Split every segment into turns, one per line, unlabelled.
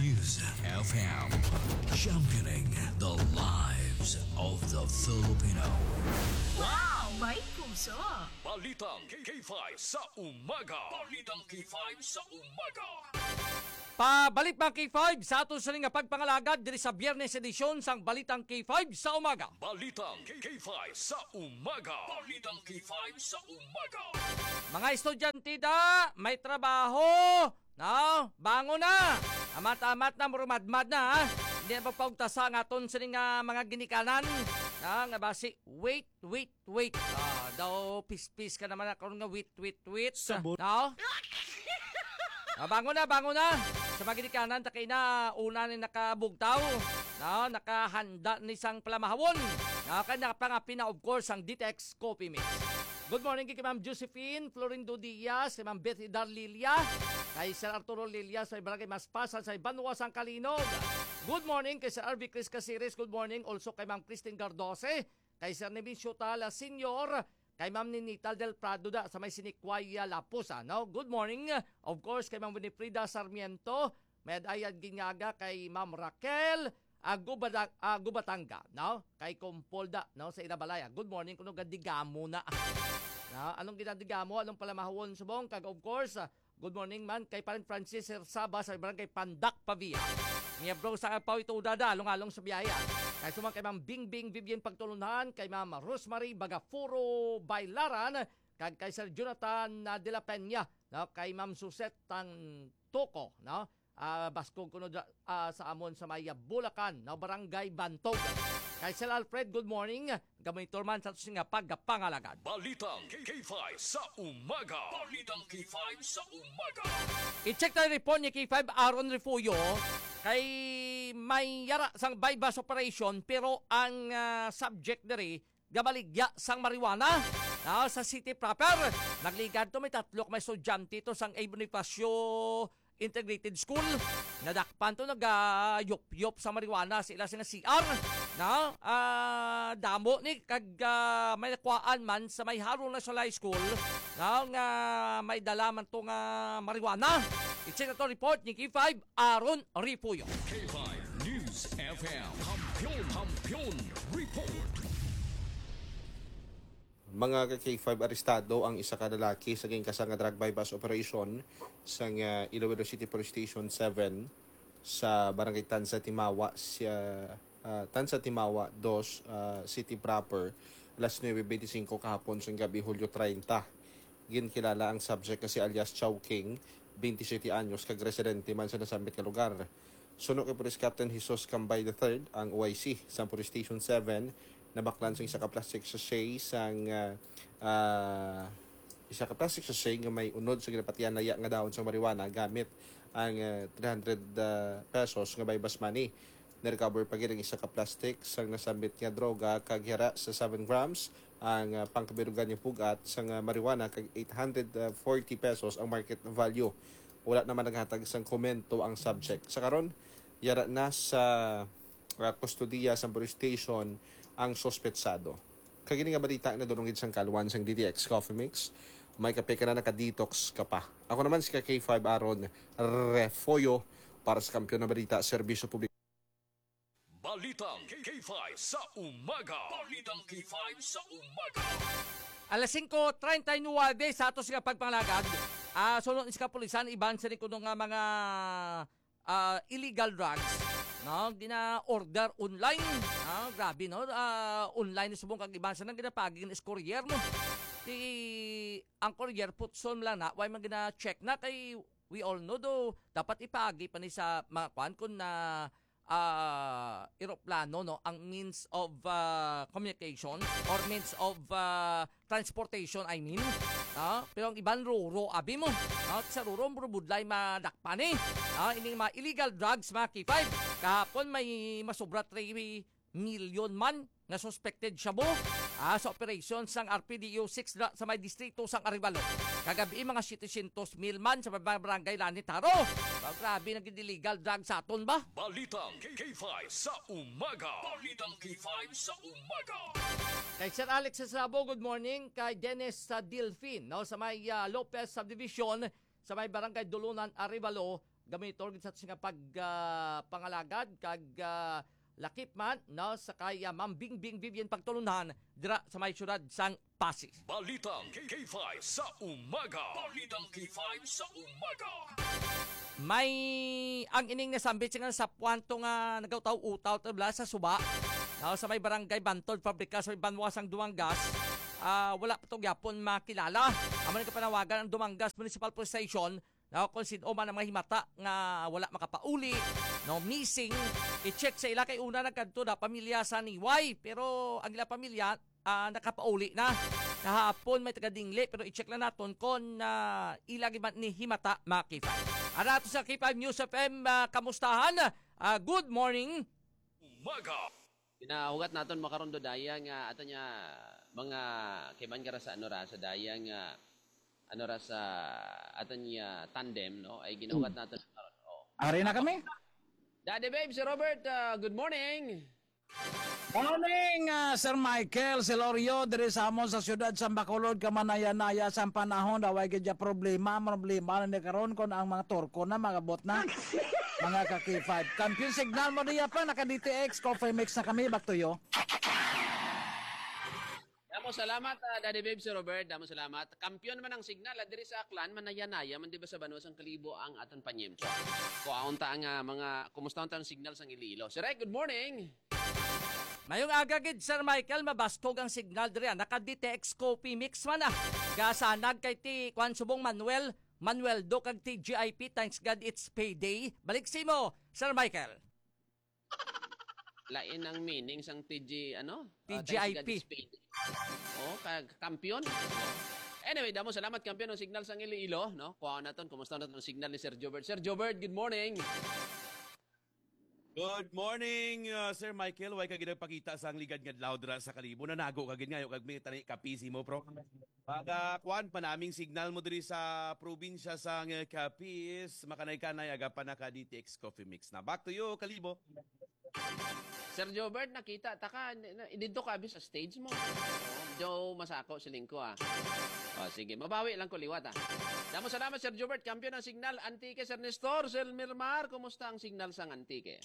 News FM. Championing the lives of the Filipino.
Wow! May puso!
Balitang K5 sa umaga. Balitang K5 sa umaga.
Pabalik mga K5 sa ato sa nga pagpangalagad diri sa Biyernes edisyon sang Balitang K5 sa umaga.
Balitang K5 sa umaga. Balitang K5 sa umaga.
Mga estudyante da, may trabaho. No, bango na. Amat-amat na, murumadmad na. Ha? Hindi na pagpaugtasa nga aton sa nga mga ginikanan. Nga basi, wait. Daw, pis-pis ka naman ako nga wait.
Sabot.
No? Bango na. Sa mga ginikanan, takay na una ni nakabugtaw. No, nakahanda ni sang palamahawon. Nakapangapin na of course ang DTX Coffee Mix. Good morning kay Ma'am Josephine Florindo Diaz, kay Ma'am Betty Darlilia, kay Sir Arturo Lilia sa Barangay Maspasan sa Banuasang Kalinog. Good morning kay Sir RV Chris Casires. Good morning also kay Ma'am Christine Gardose, kay Sir Nevicio Tala Senior, kay Ma'am Ninita del Prado da sa may Sinikwaya Lapusa. No? Good morning of course kay Ma'am Winifrida Sarmiento, may ayad ginyaga kay Ma'am Raquel Gubatanga, no? Kay Kumpolda, no, sa Irabalaya. Good morning kuno gadigamo na. No, anong ginadigamo? Anong palamahawon subong? Kag of course, good morning man kay Parin Francis Saba sa Barangay Pandak Pavia. Niya bro sa kapaw ito dada, along sa biyaya. Kay sumang kay Ma'am Bingbing Vivian Pagtulunan, kay Ma'am Rosemary Bagafuro Bailaran, kag kay Sir Jonathan de la Peña, no? Kay Ma'am Suset Tang Toko, no? Baskog kuno sa amon sa Maya Bulacan, no? Barangay Bantog. Kay Sir Alfred, good morning. Gamay turman sa nga pagpangalagad.
Balitang K5 sa umaga. Balitang K5 sa umaga.
I-check tayo report ni K5 Aaron Refuyo kay may yara sang bypass operation pero ang subject diri gabaligya sang marijuana. Sa city proper, nagligad to may tatlok may estudyante to sang A. Bonifacio Integrated School. Nadakpan to nag-yop-yop sa marijuana sila nga CR. No? Damo ni kag may nakuhaan man sa may Harun National High School. No? Nga may dalaman to nga marijuana. I-check na to report ni K5 Aaron Ripuyo.
K5 News FM. Kampiyon Report.
Mga K5 arestado ang isa ka lalaki sa kasanga drug bypass operation sa Iloilo City Police Station 7 sa Barangay Tansa Timawa, Tansa Timawa 2, City Proper, alas 9:25 kahapon sa gabi, Hulyo 30. Ginkilala ang subject kasi alias Chow King, 27 anyos, kag residente man sa nasambit nga lugar. Suno kay Police Captain Jesus Cambay III, ang OIC sa Police Station 7, nabaklan sa isa ka plastic sachet sang isa ka plastic sachet nga may unod sa ginapatian na nga daon sa marijuana gamit ang 300 pesos nga bypass money. Na-recover pa gid ang isa ka plastic sang nasambit nga droga kag hira sa 7 grams ang pangkabirugan nga pugat sang marijuana kag 840 pesos ang market value. Wala naman naghatag sang komento ang subject. Sa karon yara na sa kustudiya sa police station ang sospetsado. Kagini nga balita na dunungid sang kaluan sang DTX Coffee Mix. May kape ka na naka-detox ka pa. Ako naman si K5 Aaron Refoyo para sa kampiyon na balita, serbisyo publiko.
Balitang K5 sa umaga. Balitang K5 sa umaga.
Alas 5:39 sa ato nga pagpangalagad. Sunod sa kapulisan iban sa kuno nga mga illegal drugs. No, gina-order online. Grabe no. Online subong kag iban sa nang ginapaging is courier no. Ang courier putson lang na why man gina-check na kay we all know do dapat ipagi pa ni sa mga kwan kun na eroplano no ang means of communication or means of transportation I mean. Pero ang iban ruro abi mo. Sa ruro mo budlay madakpan eh. Ining mga illegal drugs mga K5. Kahapon may masobra 3 million man na suspected shabu sa operation sang RPDO 6 sa may distrito sang Arevalo. Kagabi mga 700 mil man sa barangay Lanitaro. Grabe naging illegal drugs sa aton ba?
Balitang K5 sa umaga. Balitang K5 sa umaga.
Kay Sir Alex Sabo, good morning. Kay Dennis Dilfin, no, sa may Lopez Subdivision, sa may barangay Dulunan, Arevalo. gamiton gid sa nga pangalagad kag lakip man no sa kaya Ma'am Bingbing Vivian pagtulunan dira sa may syudad sang Pasig.
Balitang K5 sa umaga. Balitang K5 sa umaga.
May ang ining nasambit nga sa puwanto nga nagautaw-utaw tabla sa suba. Sa may barangay Bantod, pabrika sa may Banwasang Dumangas. Wala pa itong yapon makilala. Aman ka panawagan ang Dumangas Municipal Police Station na kung sino man ang mga himata nga wala makapauli, no missing, i-check sa ila kay una nagkanto na pamilya sa Niway. Pero ang ila pamilya nakapauli na. Kahapon may taga-dingli pero i-check lang naton kung ilagi man ni himata makita. Arato sa K5 News FM, kamustahan? Good morning.
Umaga.
Pinahugat naton makarondo daya nga ato niya mga kiban kara sa sa daya nga sa ato niya tandem no ay ginahugat naton karon.
Ari na kami.
Daddy babe, si Robert, good morning.
Morning, Sir Michael Celorio, diri sa amon sa siyudad sa Bacolod, kamanaya-naya sa panahon, daway gidya problema na ni karon kon ang mga turko na magabot na. Mga ka-K5. Champion signal mo diya pa, naka-DTX, coffee mix na kami, back to you.
Damo salamat, Daddy babe, si Robert, damo salamat. Kampiyon man ang signal, diri sa Aklan, manaya-naya, man di ba sa Banwasang Kalibo ang aton panyemso. Kuaon ta nga mga, kumusta ang signal sa Iloilo. Sir Rek, good morning.
Mayong agagid, Sir Michael, mabastog ang signal diri. Naka-DTX coffee mix man Gasanag kay ti Kwan Subong Manuel do kag TGIP, thanks God it's payday. Balik si mo, Sir Michael.
Lain ang meaning sang TGIP. Kag kampiyon. Anyway, damo salamat kampiyon ng signal sang Iloilo, no? Kuha naton kumusta naton ang signal ni Sir Jobert. Sir Jobert, good morning.
Good morning, Sir Michael. Way kagid pakita sa ang ligad nga dra sa Kalibo na nago kagid ngayo kag may tani kapisi mo pro. Pagka kuan pa naming signal mo diri sa probinsya sa Capiz, makanay-kanay aga pa naka DTX coffee mix na. Back to you, Kalibo.
Sir Jobert, nakita taka dito ka sa stage mo. Joe masako siling ko sige, mabawi lang ko liwat Damo salamat Sir Jobert, kampiyon ng signal Antique. Sir Nestor, Sir Mirmar, kumusta ang signal sang Antique?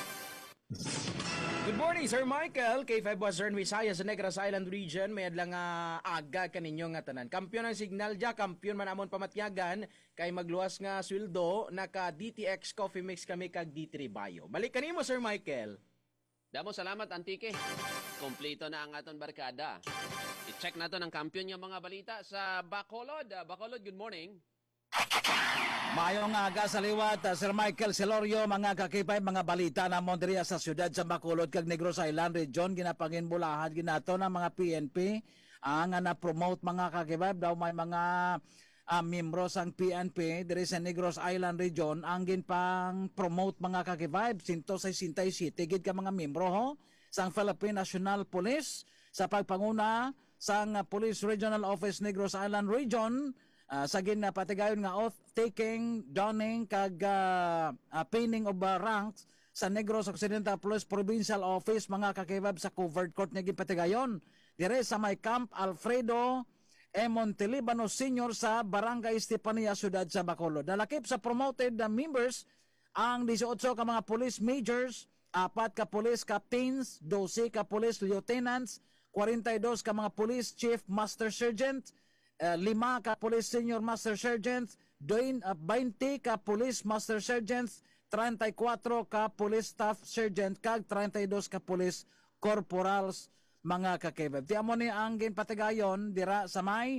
Good morning, Sir Michael. K5 Western Visayas sa Negros Island Region. May adlang aga kaninyo nga tanan. Kampiyon ng signal dya, kampiyon man amon pamatyagan. Kay magluwas nga sweldo, naka DTX coffee mix kami kag D3 Bayo. Balik kanimo, Sir Michael.
Damo salamat Antique. Kompleto na ang aton barkada. I-check nato ang kampiyon ng mga balita sa Bacolod. Bacolod, good morning.
Mayong aga sa liwat, Sir Michael Celorio, mga kakipay, mga balita na Mondria sa siyudad sa Bacolod kag Negros Island Region, ginapangin bulahan, ginato ng mga PNP, ang na-promote mga kakipay, daw may mga membro sang PNP diri sa Negros Island Region, ang ginpang promote mga kakipay, 167 gid ka mga membro ho, sang Philippine National Police, sa pagpanguna sang Police Regional Office Negros Island Region, sa ginapatigayon nga oath taking, donning kag pinning of ranks sa Negros Occidental Police Provincial Office mga kakibab sa covered court nga ginapatigayon dire sa may Camp Alfredo Montelibano Senior sa Barangay Estepania, Ciudad sa Bacolod. Dalakip sa promoted members ang 18 ka mga police majors, 4 ka police captains, 12 ka police lieutenants, 42 ka mga police chief master sergeant, 5 ka police senior master sergeants, 20 ka police master sergeants, 34 ka police staff sergeant, kag 32 ka police corporals mga kakibab. Di amo ni ang ginpatigayon dira sa may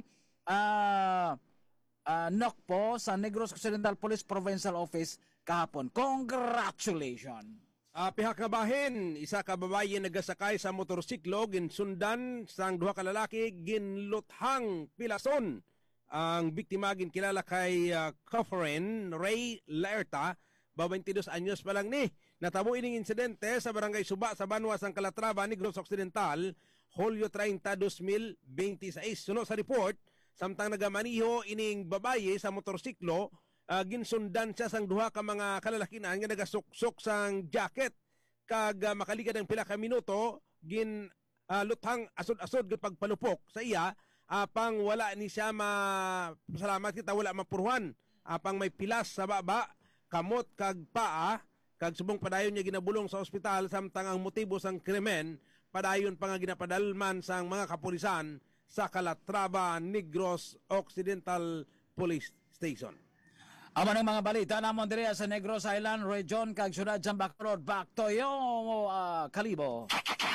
Nokpo sa Negros Occidental Police Provincial Office kahapon. Congratulations!
Pihak nga bahin, isa ka babaye nagasakay sa motorsiklo ginsundan sang duha ka lalaki ginluthang pilason. Ang biktima ginkilala kay Catherine Ray Laerta, 22 anyos pa lang ni. Natabo ining insidente sa Barangay Suba sa Banwa sang Calatrava, Negros Occidental, Hulyo 30, 2026. Sunod sa report, samtang nagamaniho ining babaye sa motorsiklo, ginsundan siya sang duha ka mga kalalakinan nga nagasuksok sang jacket kag makaligad ang pila ka minuto luthang asod-asod gud pagpalupok sa iya pang wala ni siya salamat kita wala mapurhan pang may pilas sa baba kamot kag paa kag subong padayon niya ginabulong sa ospital samtang ang motibo sang krimen padayon pa nga ginapadalman sang mga kapulisan sa Calatrava Negros Occidental Police Station.
Aman ang mga balita namon diri sa Negros Island Region kag syudad sa Bacolod. Back to you, Kalibo.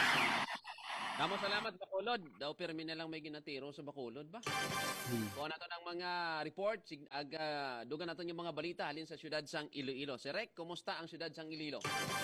Damo salamat Bacolod. Daw permi na lang may ginatiro sa Bacolod ba? Kuha na to ng mga report, dugan nato yung mga balita halin sa syudad sang Iloilo. Si Rek, kumusta ang syudad sang Iloilo?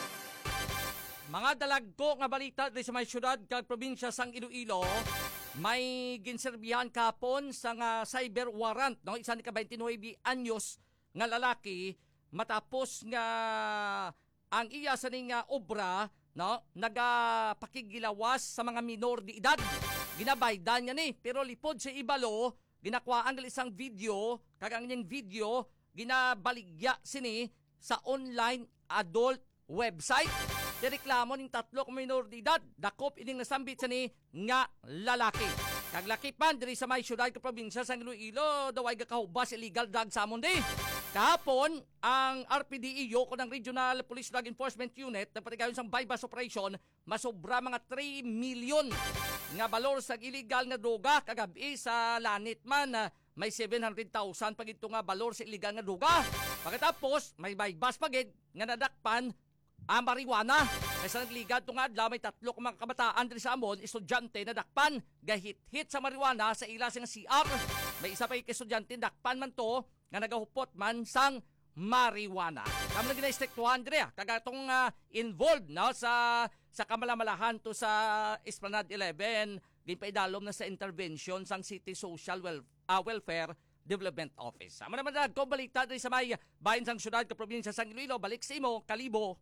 Mga dalagko nga balita diri sa may syudad kag probinsya sang Iloilo, may ginserbihan kapon sa nga cyber warrant, no? Isa ni ka 29 anyos nga lalaki matapos nga ang iya sa ning obra, no, nagapakigilawas sa mga minor di edad. Ginabaydan niya ni, pero lipod sa ibalo, ginakwaan ng isang video, kagang niyang video, ginabaligya sini sa online adult website. Direklamo ning tatlo ka minor di edad, dakop ining nasambit sa ni nga lalaki. Kaglakipan diri sa may syudad ka probinsya sa Iloilo, daway gakahubas illegal drug sa amon di. Kahapon, ang RPDEO ko ng Regional Police Drug Enforcement Unit na patigayon sa bypass operation, masobra mga 3 million nga balor sa illegal nga droga kagabi sa Lanit man. May 700,000 pag ito nga balor sa illegal nga droga. Pagkatapos, may bypass pagid nga nadakpan ang marijuana. Kaysa nagligad ito nga adlaw, may 3 mga kabataan diri sa amon, estudyante na dakpan, gahit-hit sa marijuana sa ila sa CR. May isa pa estudyante dakpan man to, nga nagahupot man sang marijuana. Kamo na gina-istektuhan diri, kagatong involved no, sa kamalamalahan to sa Esplanade 11, ginpaidalom na sa intervention sang City Social Welfare Development Office. Amo naman na kung balita diri sa may bahin sang syudad ka probinsya sang Iloilo, balik sa imo, Kalibo.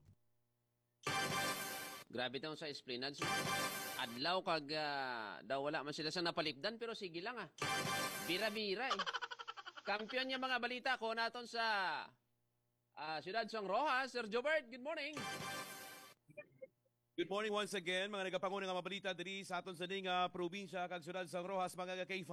Grabe daw sa Esplanade. Adlaw kag daw wala man sila sa napalipdan pero sige lang Bira-bira eh. Kampiyon niya mga balita ko naton sa Syudad Sang Rojas. Sir Jobert, good morning.
Good morning once again, mga nagapanguna nga mabalita diri sa aton sa ning probinsya kag Syudad Sang Rojas, mga K5.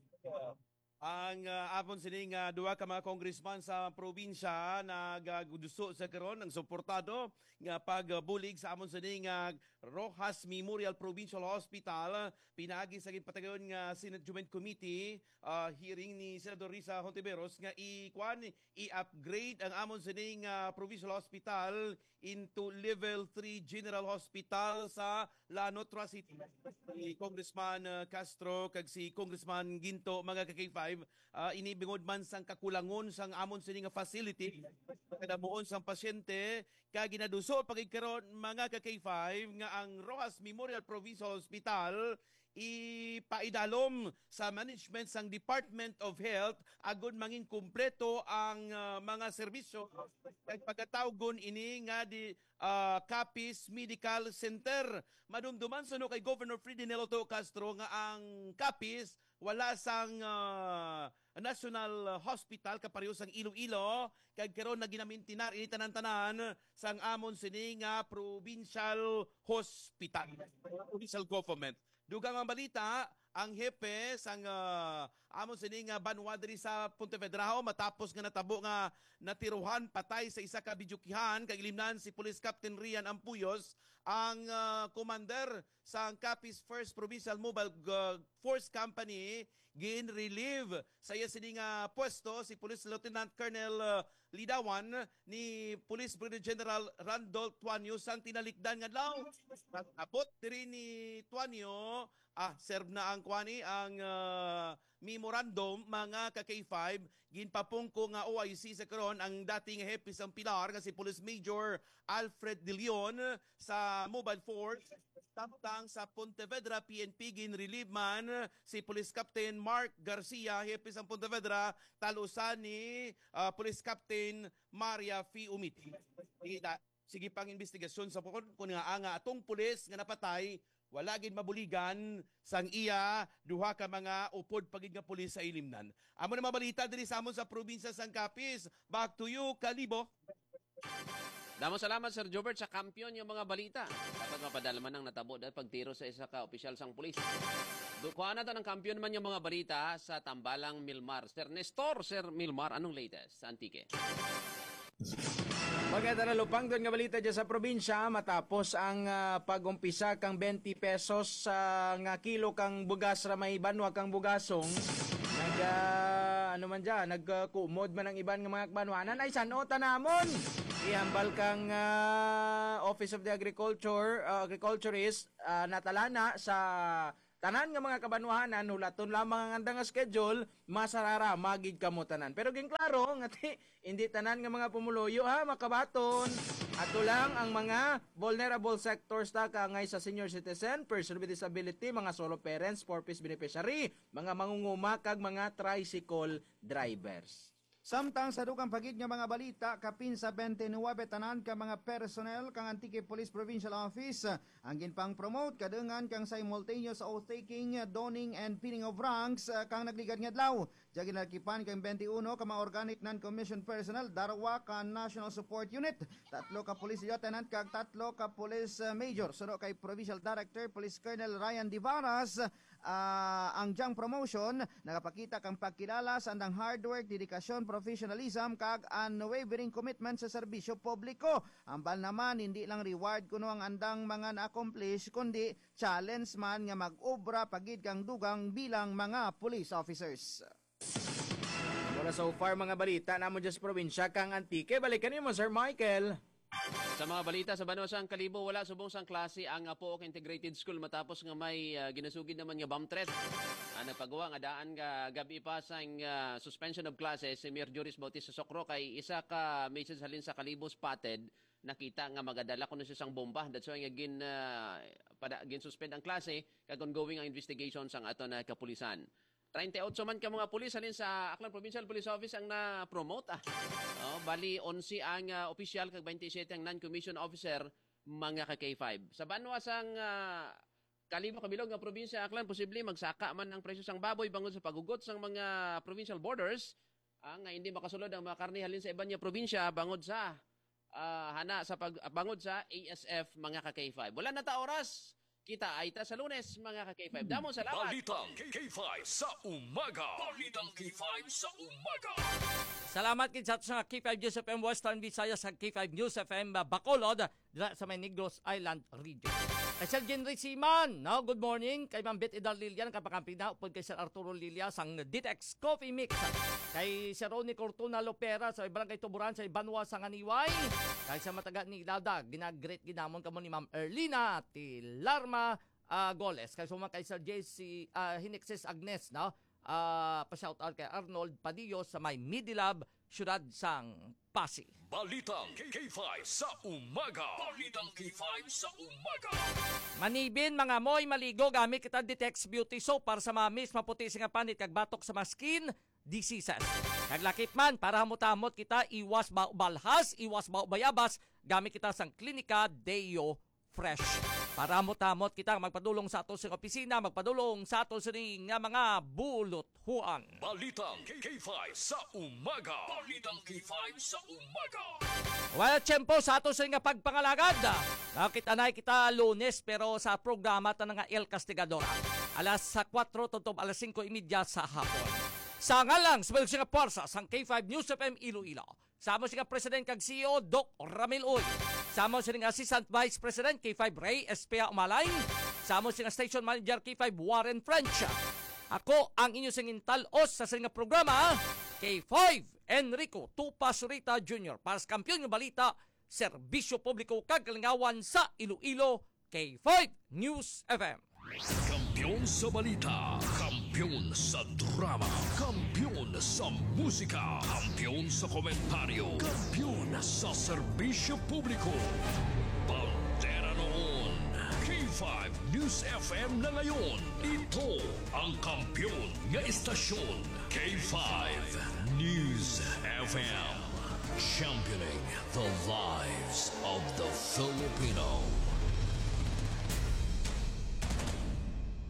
Ang apon sining duha ka mga congressman sa probinsya nagaguduso sa karon ng suportado nga pagbulig sa amon sining Rojas Memorial Provincial Hospital. Pinagi sa gipatayon nga Senate Joint Committee hearing ni Senador Risa Hontiveros nga i-upgrade ang amon sining Provincial Hospital into Level 3 General Hospital sa Lanotra City. Si Congressman Castro kag si Congressman Ginto, mga K5, inibingod man sang kakulangon sang amon sining facility kadamuon sang pasyente kag ginaduso pagikaron mga K5 nga ang Rojas Memorial Provincial Hospital ipaidalom sa management sang Department of Health agon mangin kumpleto ang mga serbisyo kag pagkatawgon ini nga di Capiz Medical Center. Madumduman suno kay Governor Ferdinand Otto Castro nga ang Capiz wala sang National Hospital kapareho sang Iloilo kag karon na ginamintinar ini tanan-tanan sang amon sini nga provincial hospital, provincial government. Dugang ang balita, ang hepe sang amon sini nga banwa diri sa Pontevedraho matapos nga natabo nga natiruhan patay sa isa ka bidyukihan kag ilimnan si Police Captain Rian Ampuyos, ang commander sa Capiz 1st Provincial Mobile Force Company gin-relieve sa iya sini nga pwesto si Police Lieutenant Colonel Lidawan ni Police Brigadier General Randolph Tuanyo sang tinalikdan nga adlaw. Abot diri ni Tuanyo, serve na ang kwani ang memorandum, mga ka-K5, ginpapungko nga OIC sa karon ang dating hepe sang pilar nga si Police Major Alfred De Leon sa Mobile Force. Tamtang sa Pontevedra PNP gin-relieve man si Police Captain Mark Garcia, hepe sang Pontevedra, talusan ni Police Captain Maria F. Umiti. Sige pang investigasyon sa kung nga atong pulis nga napatay wala gid mabuligan sang iya duha ka mga upod pagid nga pulis sa ilimnan. Amo na mabalita diri sa amon sa probinsya sang Capiz. Back to you, Kalibo.
Damo salamat Sir Jobert sa kampiyon yung mga balita. Dapat mapadalman ng natabo dahil pagtiro sa isa ka opisyal sang pulis. Kuha na to ng kampiyon man yung mga balita sa Tambalang Milmar. Sir Nestor, Sir Milmar, anong latest sa Antique?
Maganda na lupang doon nga balita dyan sa probinsya matapos ang pag-umpisa kang 20 pesos sa nga kilo kang bugas ra may banwa kang bugasong. Nagkumod man ang iban nga mga banwanan ay sanota namon. Ihambal kang Office of the Agriculturist natalana sa tanan nga mga kabanwahanan hulaton lamang ang andang nga schedule masarara magid kamo tanan. Pero ging klaro nga hindi tanan nga mga pumuloyo makabaton. Ato lang ang mga vulnerable sectors ta kangay sa senior citizen, person with disability, mga solo parents, four-piece beneficiary, mga mangunguma kag mga tricycle drivers.
Samtang sa dugang pagid nga mga balita, kapin sa 29 tanan ka mga personnel kang Antique Police Provincial Office ang ginpang promote kadengan kang simultaneous oath-taking, donning and pinning of ranks kang nagligad nga adlaw. Diya ginalkipan kang 21 ka mga organic non-commissioned personnel, darwa ka National Support Unit, 3 ka Police Lieutenant kag 3 ka Police Major. Suno kay Provincial Director Police Colonel Ryan Divaras, ang jang promotion nakapakita kang pagkilala sa andang hard work, dedikasyon, professionalism kag unwavering commitment sa serbisyo publiko. Ambal naman hindi lang reward kuno ang andang mga na-accomplish kundi challenge man nga mag-obra pagid kang dugang bilang mga police officers.
Wala so far mga balita namon dyan sa probinsya kang Antique. Balikan niyo mo Sir Michael.
Sa mga balita sa Banuasang Kalibo, wala subong sang klase ang Apook Integrated School matapos nga may ginasugid naman nga bomb threat. Nagpagawa nga daan nga gabi pa sang suspension of classes si Mayor Juris Bautista Sokro kay isa ka message halin sa Kalibo spotted nakita nga magadala kuno siya sang bomba. That's why nga gin suspend ang klase kag ongoing ang investigation sang ato na kapulisan. 38 man ka mga pulis halin sa Aklan Provincial Police Office ang na-promote. Bali 11 ang opisyal kag 27 ang non-commissioned officer mga ka K5. Sa banwa sang Kalibo kabilog nga probinsya Aklan posible magsaka man ang presyo sang baboy bangod sa pagugot sang mga provincial borders nga hindi makasulod ang mga karne halin sa iban nga probinsya bangod sa bangod sa ASF mga ka K5. Wala na ta oras. Kita ay ta sa Lunes, mga ka-K5. Damo, salamat!
Balitang K5 sa umaga. Balitang K5 sa umaga.
Salamat kid sa K5 News FM Western Visayas sa K5 News FM Bacolod sa may Negros Island region. Kay Sir Genry Siman, good morning. Kay Ma'am Beth Idal Lilian, kapakampi na upod kay Sir Arturo Lilia sang Ditex Coffee Mix. Kay Sir Ronnie Cortuna Lopera sa Barangay Tuburan sa Banwa sa Nganiway. Kay sa mataga ni Ilada, ginag-great ginamon kamo ni Ma'am Erlina Tilarma Goles. Kay sumang kay Sir JC Hinexes Agnes, pa-shout out kay Arnold Padillo sa may Midilab, syudad sang Pasig.
Balitang K5 sa umaga. Balitang K5 sa umaga.
Manibin mga moy maligo gamit kita Ditex Beauty Soap para sa mamis maputi nga panit kag batok sa mga skin diseases. Kaglakip man para hamutamot kita iwas balhas, iwas bayabas gamit kita sang Klinika Deo Fresh. Para hamutamot kita magpadulong sa ato sa opisina, magpadulong sa ato sa nga mga bulot-huan.
Balitang K5 sa umaga. Balitang K5 sa umaga.
Well, tiyempo sa ato sa nga pagpangalagad. Nakita na kita Lunes pero sa programa ta nga El Castigadora. Alas 4 tutob alas 5:30 sa hapon. Sa ngalang sa Belgian Porsa sang K5 News FM Iloilo. Samo si President kag CEO Doc Ramil Uy. Samo si Assistant Vice President K5 Ray Espea Umalay. Samo si Station Manager K5 Warren French. Ako ang inyo singintal os sa singa programa K5 Enrico Tupas Rita Jr. para sa kampiyon ng balita, serbisyo publiko kag kalingawan sa Iloilo, K5 News FM.
Kampiyon sa balita, kampiyon sa drama, kampiyon sa musika, kampiyon sa komentaryo, kampiyon sa serbisyo publiko. Bandera noon, K5 News FM na ngayon. Ito ang kampiyon nga istasyon, K5 News FM. Championing the lives of the Filipino.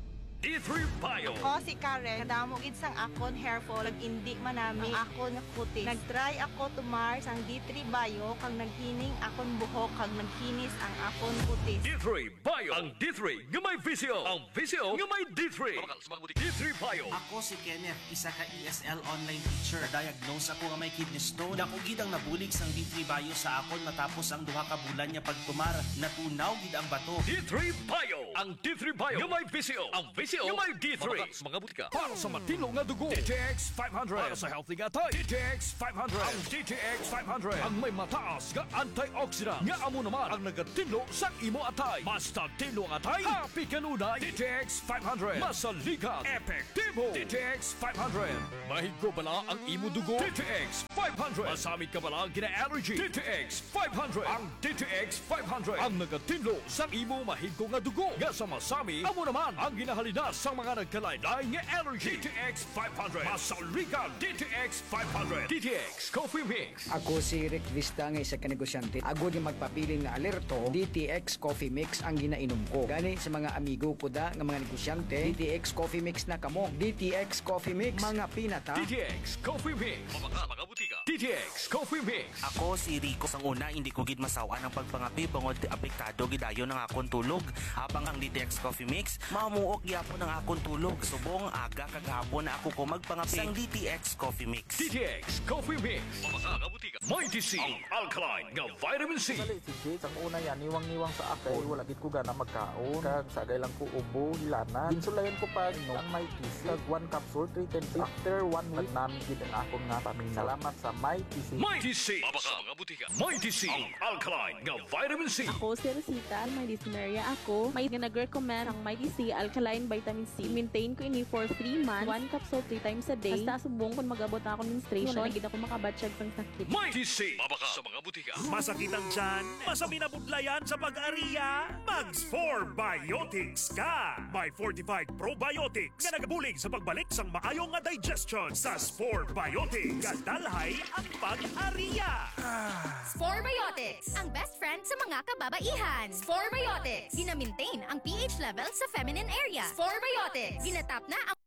D3 Bio.
Ako si Karen, kadamo gid sang akon hair fall, indi manami ang akon kutis. Nagtry ako tumar sang D3 Bio kag naghining akon buhok kag naghinis ang akon kutis.
D3 Bio. Ang D3 nga may visio. Ang visio nga may D3. D3 Bio.
Ako si Kenneth, isa ka ESL online teacher. Diagnose ako nga may kidney stone. Dako gid ang nabulig sang D3 Bio sa akon matapos ang duha ka bulan niya pagtumar. Natunaw gid ang bato.
D3 Bio. Ang D3 Bio nga may visio. Ang visio nga may D3. Mga butika. Para sa matino nga dugo. DTX 500. Para sa healthy nga tayo. DTX 500. Ang DTX 500. Ang may mataas nga antioxidant. Nga amo naman ang nagatinlo sa imo atay. Basta tinlo ang atay. Happy kanunay. DTX 500. Masaligan. Epektibo. DTX 500. Mahigko bala ang imo dugo. DTX 500. Masamit ka bala ang gina-allergy. DTX 500. Ang DTX 500. Ang nagatinlo sa imo mahigko nga dugo. Nga sa masami, amo naman ang ginahalina sa mga nagkalain-lain nga allergy. DTX 500. Masaligan. DTX 500. DTX Coffee Mix.
Ako si Rick Vista nga isa ka negosyante. Agod yung magpapiling na alerto, DTX Coffee Mix ang ginainom ko. Gani sa mga amigo ko da nga mga negosyante, DTX Coffee Mix na kamo. DTX Coffee Mix, mga pinata.
DTX Coffee Mix. Mga butika. DTX Coffee Mix.
Ako si Rico. Sang una, hindi ko gid masawaan ang pagpangapi bangod apektado gidayon ng akong tulog. Habang ang DTX Coffee Mix, mamuok gyapon ang akong tulog. Subong aga kagahapon na ako ko magpangapi sang DTX Coffee Mix.
DTX Coffee Mix. Mga butika. Mighty C. Ang alkaline nga vitamin C.
Dali si Jade, ang una yan, niwang-niwang sa akay, wala gid ko gana magkaon, kag sagay lang ko ubo, hilana. Ginsulayan ko pa ang Mighty C, kag 1 capsule, 3 10 after 1 week, namin gid ang akong nga paminaw. Salamat sa Mighty C.
Mighty C. Mga butika. Mighty C. Ang alkaline nga vitamin C.
Ako si Rosita, may dyspnea ako. May nag-recommend ang Mighty C Alkaline Vitamin C. Maintain ko ini for 3 months, 1 capsule 3 times a day. Basta subong kung mag-abot na ako menstruation, wala gid ako makabatsyag sang sakit.
Mighty C. Mabaka sa mga butika.
Masakit ang tiyan, masami na budlayan sa pag-ariya, Mags 4 Biotics ka! May fortified probiotics na nagabulig sa pagbalik sang maayong nga digestion sa Spore Biotics. Kadalhay ang pag-ariya.
Spore Biotics, ang best friend sa mga kababaihan. Spore Biotics, gina-maintain ang pH level sa feminine area. Spore Biotics, ginatap na ang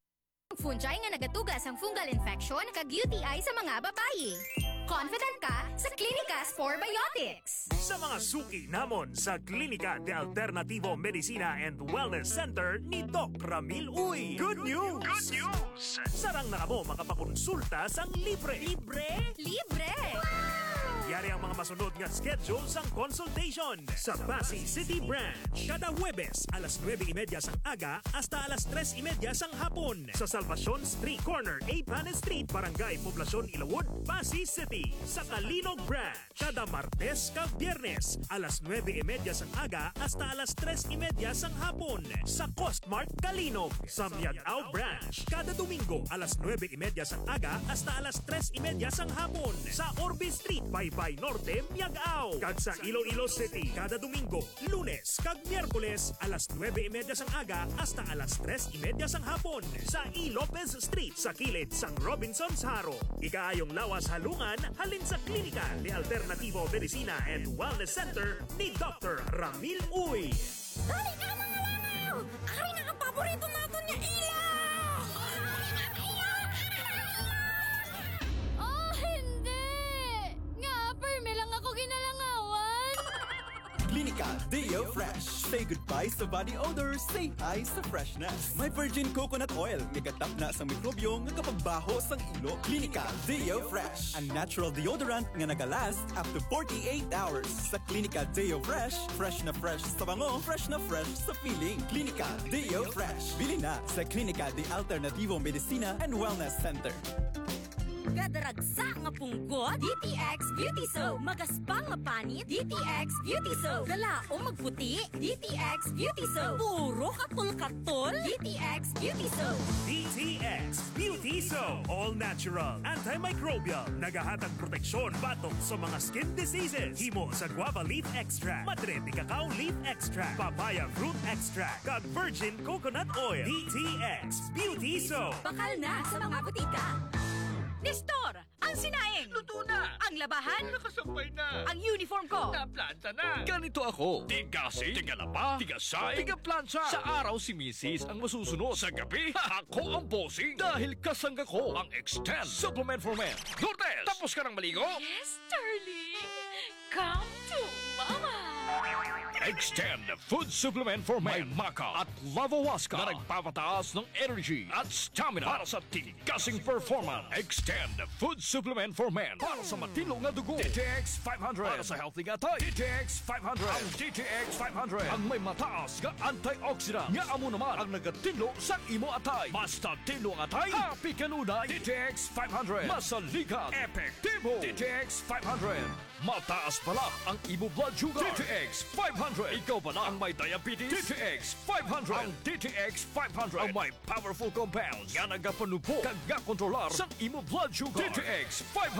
fungi nga nagatugas ang fungal infection kag UTI sa mga babayi. Confident ka sa Klinika Spore Biotics.
Sa mga suki namon sa Klinika de Alternativo Medicina and Wellness Center ni Doc Ramil Uy. Good news! Good news! Sarang na mo makapakonsulta sang libre. Libre?
Libre!
Yari ang mga masunod nga schedule sang consultation sa Pasig City Branch. Kada Huwebes, alas 9:30 sang aga hasta alas 3:30 sang hapon. Sa Salvacion Street Corner, Apanes Street, Barangay Poblacion, Ilawod, Pasig City. Sa Kalinog Branch, kada Martes kag Biyernes, alas 9:30 sang aga hasta alas 3:30 sang hapon. Sa Costmart Kalinog. Sa Miagao Branch, kada Domingo, alas 9:30 sang aga hasta alas 3:30 sang hapon. Sa Orbe Street, Baybay Norte, Miagao. Kag sa Iloilo City, kada Domingo, Lunes kag Miyerkules, alas 9:30 sang aga hasta alas 3:30 sang hapon. Sa E. Lopez Street, sa kilid sang Robinson's Haro. Ikaayong lawas halungan, halin sa Klinika ni Alternativo Medicina and Wellness Center ni Dr. Ramil Uy.
Dali ka mga langaw! Ari na ang paborito natin niya ilaw!
Oh, hindi! Nga, perme lang ako ginalangawan!
Klinika Deo Fresh. Say goodbye sa body odor, say hi sa freshness. May virgin coconut oil, gagatap na sa mikrobyo nga kapagbaho sang ilo. Klinika Deo Fresh, ang natural deodorant nga nagalast up to 48 hours. Sa Klinika Deo Fresh, fresh na fresh sa bango, fresh na fresh sa feeling. Klinika Deo Fresh. Bili na sa Klinika de Alternativo Medicina and Wellness Center.
Gadaragsa nga punggot, DTX Beauty Soap. Magaspang nga panit, DTX Beauty Soap. Galaong magputi, DTX Beauty Soap. Puro katol-katol, DTX Beauty Soap.
DTX Beauty Soap. All natural, antimicrobial, nagahatag proteksyon batok sa mga skin diseases. Himo sa guava leaf extract, madre de cacao leaf extract, papaya fruit extract, kag virgin coconut oil. DTX Beauty Soap.
Bakal na sa mga butika. Nestor,
Ang sinaing.
Luto na.
Ang labahan.
Nakasabay na.
Ang uniform ko.
Naplanta na. Ganito ako. Tigasing, tigalaba, tigasay, tigaplansya. Sa araw si Mrs. ang masusunod. Sa gabi, ako ang bossing. Dahil kasangga ko ang Extend Supplement for Men. Lourdes, tapos ka ng maligo?
Yes, darling. Come to mama.
Extend Food Supplement for Men. May maca at lavawaska na nagpapataas ng energy at stamina para sa tigasing performance. Extend Food Supplement for Men. Para sa matino nga dugo. DTX 500. Para sa healthy nga tayo. DTX 500. Ang DTX 500. Ang may mataas nga antioxidant. Nga amo naman ang nagatino sa imo atay. Basta tino nga atay, happy kanunay. DTX 500. Masalikat. Epektibo. DTX 500. Mataas pala ang imo blood sugar. DTX 500. Ikaw pala ang may diabetes. DTX 500. Ang DTX 500 ang may powerful compounds nga nagapanupo kag nga kontrolar sa imo blood sugar. DTX 500.